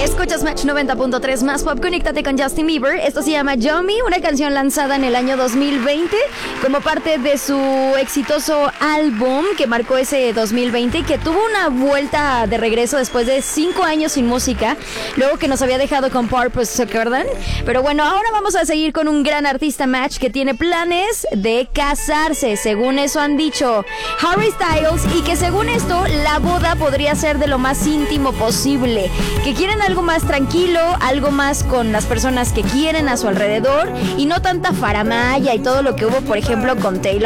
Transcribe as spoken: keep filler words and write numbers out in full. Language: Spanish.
Escuchas Match noventa punto tres más pop, conéctate con Justin Bieber. Esto se llama Yummy, una canción lanzada en el año dos mil veinte como parte de su exitoso álbum que marcó ese dos mil veinte y que tuvo una vuelta de regreso después de cinco años sin música, luego que nos había dejado con Purpose, ¿se acuerdan? Pero bueno, ahora vamos a seguir con un gran artista Match que tiene planes de casarse, según eso han dicho Harry Styles, y que según esto la boda podría ser de lo más íntimo posible, que quieren algo más tranquilo, algo más con las personas que quieren a su alrededor y no tanta faramaya y todo lo que hubo, por ejemplo, con Taylor